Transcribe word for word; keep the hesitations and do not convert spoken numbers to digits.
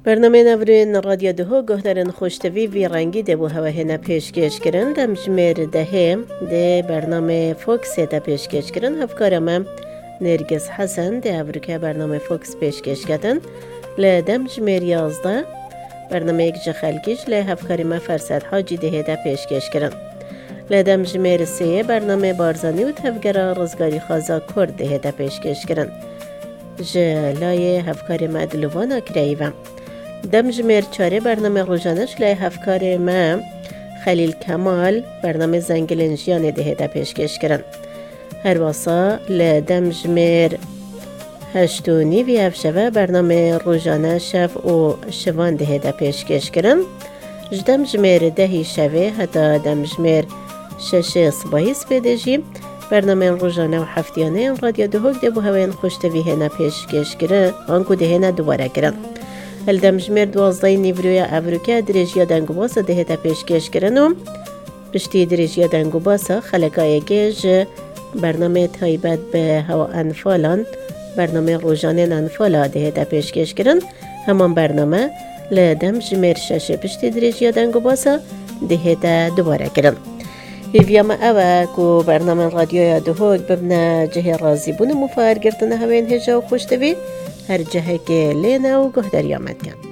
برنامه نورین رادیو دهو گهدارن خوشتوی وی رنگی ده بو هوا هنه پیشکش کرن دم جمیر دهه ده برنامه فوکس ده پیشکش کرن هفکارم نرگس حسن ده افریقا برنامه فوکس پیشکش کردن لدم جمیر یازده برنامه یک جخلگیش له هفکارم فرصت حاجی ده ده پیشکش کرن لدم جمیر سه برنامه بارزانی و تفگرا رزگاری خازا کرد ده ده پیشکش کرن جلای هفکارم ادلوانا کریوم دم جمیر چاره برنامه روزانش لای هفکار ما خلیل کمال برنامه زنگلنجیان ده ده پیشکش کرن هر واسا لدم جمیر هشتو نیوی افشوه برنامه روزانه شف و شوان ده ده پیشکش کرن جدم جمیر دهی شوه حتی دم جمیر شش صباحی سپیدجی برنامه روزانه و هفتیانه رادیو دهوک ده بو هواین خوشتوی هنه پیشکش کرن آنکو ده هنه دوباره کرن هلدم جمیر دوازده نیوروی افریقا درجیا دنگو باسا ده تا پیشکش کرنم پشتی درجیا دنگو باسا خلقای گیج برنامه تایبت به هوا انفالان برنامه روزانه انفالا ده تا پیشکش کرن همان برنامه لدم جمیر شش پشتی درجیا دنگو باسا ده تا دوباره کرن هیویام اوه کو برنامه رادیو دهوک ببنا جه رازی بون مفایر گرتن هوین هجا و خوشتوی هر جهه که لینا و گهداری آمد کن